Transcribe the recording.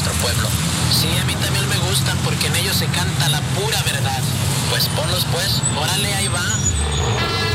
nuestro pueblo. Sí, a mí también me gustan porque en ellos se canta la pura verdad. Pues ponlos pues, órale, ahí va.